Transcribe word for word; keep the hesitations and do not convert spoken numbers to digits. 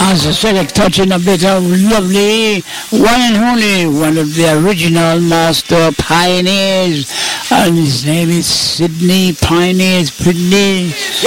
Master Select touching a bit of lovely one and only one of the original Master Pioneers, and his name is Sydney Pioneers Pitney.